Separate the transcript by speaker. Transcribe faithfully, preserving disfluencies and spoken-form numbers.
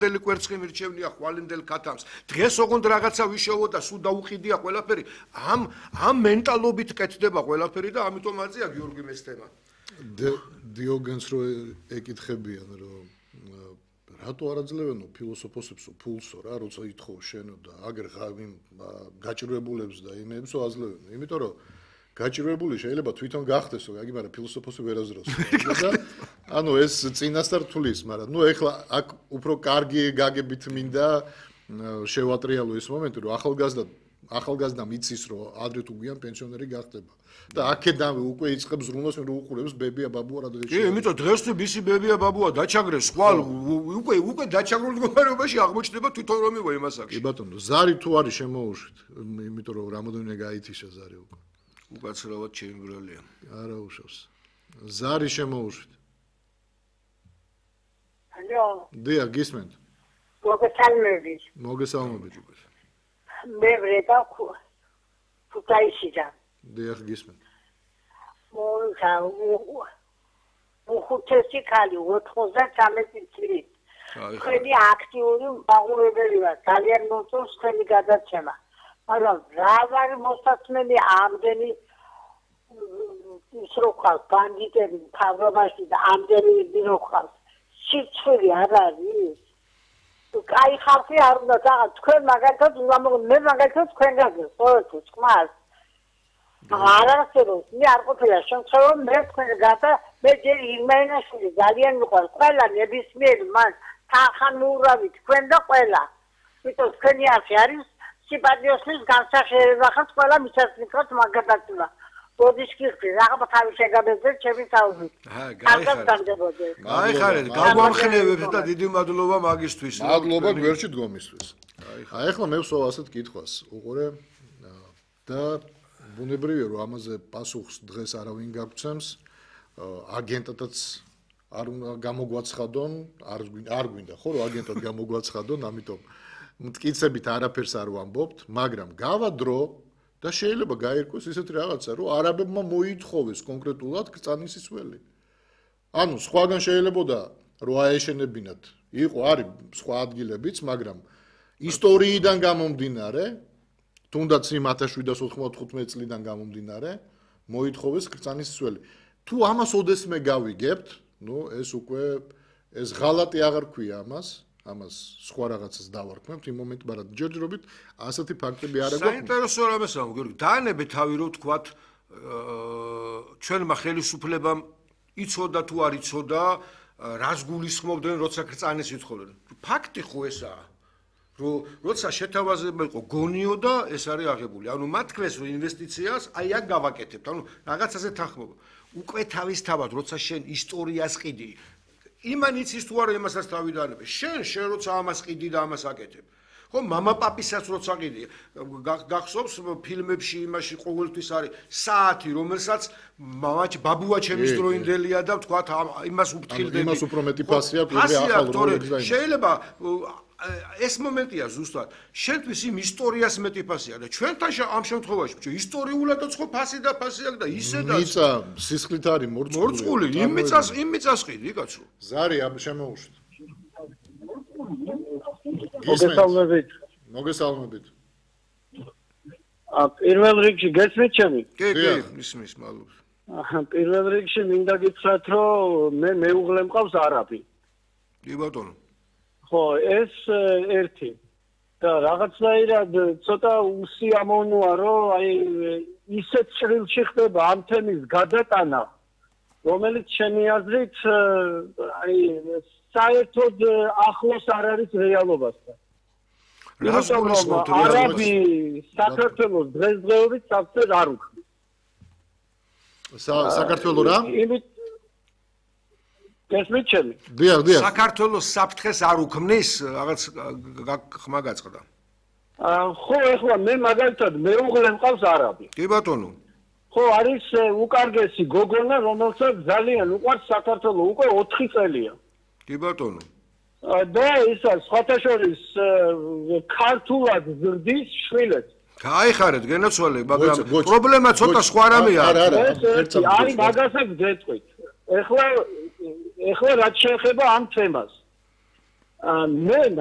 Speaker 1: კვერცხი მირჩევნია ხვალინდელ ქათამს. დღეს ოღონდ რაღაცა ვიშოვო და სულ დაუყიდია ყველაფერი. ამ ამ მენტალობით კეთდება ყველაფერი და ამიტომ აზია გიორგი მესთემა.
Speaker 2: დიოგენს რო ეკითხებიან რომ რატო არ აძლევენო ფილოსოფოსებსო ფულსო რა როცა ითხოვ შენო და აგერ ღავი გაჭირვებულებს და იმებსო აძლევენო. იმიტომ რომ გაჭირვებული შეიძლება თვითონ გახდესო, აგი, მაგრამ ფილოსოფოსი ვერ აზრავს. და ანუ ეს წინასწარ თulis, მაგრამ ნუ ეხლა აქ უფრო კარგი გაგებით მინდა შევატრიალო ეს მომენტი, რომ ახალგაზრდა ახალგაზრდა მიცის, რომ ადრე თუ გვიან პენსიონერი გახდება. და აქედანვე უკვე იწყებს ზრუნვას, რომ უყურებს ბებია ბაბუა რა დღეს.
Speaker 1: კი, იმიტომ დღეს თუ მისი ბებია ბაბუა დაჩაგრეს, ხვალ უკვე უკვე დაჩაგრულ მდგომარეობაში აღმოჩნდება თვითონ რომ იყო იმას აქ.
Speaker 2: კი ბატონო, ზარი თუ არის შემოუშვით, იმიტომ რომ რამოდენიმე გაითიშა ზარი უკვე.
Speaker 1: უკაცრავად ჩემი ბრალია.
Speaker 2: არა უშავს. ზარი შემოუშვით.
Speaker 3: ალო.
Speaker 2: დიახ, გისმენთ.
Speaker 3: მოგესალმებით.
Speaker 2: მოგესალმებით უკვე.
Speaker 3: მე ვრება ქუთაისიდან.
Speaker 2: დიახ, გისმენთ.
Speaker 3: მოგა უხუთესი ქალი ოთხმოცდათრამეტ წლით. ხელი აქტიური მაყურებელი ვარ. ძალიან მოსწონს ხელი გადაცემა. მაგრამ რა ვარ მოსაცმელი ამდენი ის რო ხავს ბანდიტები თავრობაში და ამდენი ბირო ხავს სიცხილი არ არის კაი ხალხი არ უნდა და თქვენ მაგალითად მე მაგალითად თქვენ გაგეს ყოველთვის ხმას არ არსებობს მე არ ყოფილა შემთხვევა მე თქვენ გადა მე ჯერ იმენაშვილი ძალიან მიყვარს ყველა ნებისმიერი მან თანხმურავი თქვენ და ყველა იმიტომ თქვენი ასე არის სიპატიოსის განსახიერება ხარ ყველა მისასწრებთ მაგადაცემა. ბოდიშ კიხი, რაღაც თავი შეგაბეძეთ ჩემი თავი.
Speaker 1: ჰა, გაიხარეთ. გაიხარეთ, გამომხნევებთ და დიდი მადლობა მაგისთვის.
Speaker 2: მადლობა გვერდში დგომისთვის. აი ახლა მე ვსვავ ასეთ კითხვას. უყურე და ბუნებრივია რომ ამაზე პასუხს დღეს არავინ გაგცემს. აგენტადაც არ გამოგვაცხადონ, არ არ გვინდა ხო რომ აგენტად გამოგვაცხადონ, ამიტომ მტკიცებით არაფერს არ ვამბობთ, მაგრამ გავადრო და შეიძლება გაირკვეს ისეთი რაღაცა, რომ არაბებმა მოითხოვეს კონკრეტულად კრწანისის ველი. ანუ სხვაგან შეიძლებოდა რომ აეშენებინათ, იყო არის სხვა ადგილებიც, მაგრამ ისტორიიდან გამომდინარე, თუნდაც იმ ათას შვიდსათ ოთხმოცდათხუთმეტი წლიდან გამომდინარე, მოითხოვეს კრწანისის ველი. თუ ამას ოდესმე გავიგებთ, ნუ ეს უკვე ეს ღალატი აღარ ქვია ამას. ამას სხვა რაღაცას დავარქმევთ იმ მომენტში, მაგრამ ჯერჯერობით ასეთი ფაქტები არ აქვს.
Speaker 1: საინტერესო რამეს ამ გიორგი, დაანებეთ თავი რომ თქვათ ჩვენმა ხელისუფლებამ იცოდა თუ არ იცოდა, რას გულისხმობდნენ, როცა კრწანის ითხოვდნენ. ფაქტი ხო ესაა, რომ როცა შეთავაზება იყო გონიო და ეს არის აღებული. ანუ მათ თქვეს რომ ინვესტიციას აი აქ გავაკეთებთ, ანუ რაღაცაზე თანხმობა. უკვე თავისთავად როცა შენ ისტორიას ყიდი იმან იცის თუ არა იმასაც თავი დაანებე. შენ შენ როცა ამას ყიდი და ამას აკეთებ. ხო, мама პაპისაც როცა ყიდი. გახსოვს ფილმებში იმაში ყოველთვის არის საათი, რომელსაც მამაჩ ბაბუა ჩემის დროინდელია და თქვა იმას უფრთხილდები.
Speaker 2: იმას უფრო მეტი ფასი აქვს, ვიდრე ახალ როლებს და
Speaker 1: შეიძლება ეს მომენტია ზუსტად. შენთვის იმ ისტორიას მეტი ფასია და ჩვენთან ამ შემთხვევაში ბჭო ისტორიულადაც ხო ფასი და ფასი აქვს და ისე და
Speaker 2: მიწა სისხლით არის მორწმული.
Speaker 1: მორწმული, იმ მიწას იმ მიწას ყიდი, კაცო.
Speaker 2: ზარი ამ შემოუშვით.
Speaker 3: მოგესალმებით.
Speaker 2: მოგესალმებით.
Speaker 3: ა პირველ რიგში გესმით ჩემი?
Speaker 1: კი, კი, ისმის, მადლობა.
Speaker 3: პირველ რიგში მინდა გითხრათ, რომ მე მეუღლე მყავს არაბი.
Speaker 1: კი ბატონო.
Speaker 3: ხო, ეს ერთი. და რაღაცნაირად ცოტა უსიამოვნოა, რომ აი ისეთ ჭრილში ხდება ამ თემის გადატანა, რომელიც ჩემი აზრით აი საერთოდ ახლოს არ არის რეალობასთან.
Speaker 1: რას გულისხმობთ
Speaker 3: არაბი საქართველოს დღესდღეობით საფრთხეს არ უქმნის.
Speaker 2: საქართველოს რა?
Speaker 3: იმით გესმით ჩემი?
Speaker 2: დიახ, დიახ.
Speaker 1: საქართველოს საფრთხეს არ უქმნის, რაღაც ხმა გაწყდა.
Speaker 3: ხო, ეხლა მე მაგალითად მეუღლე მყავს არაბი.
Speaker 1: კი ბატონო.
Speaker 3: ხო, არის უკარგესი გოგონა, რომელსაც ძალიან უყვარს საქართველო, უკვე ოთხი წელია.
Speaker 1: კი ბატონო.
Speaker 3: და ისა სხვათა შორის ქართულად ზრდის შვილებს.
Speaker 1: გაიხარეთ, გენაცვალე, მაგრამ პრობლემა ცოტა სხვა რამეა.
Speaker 2: არა, არა,
Speaker 3: არის მაგასაც გეტყვით. ეხლა ეხლა რაც შეეხება ამ თემას.
Speaker 4: მე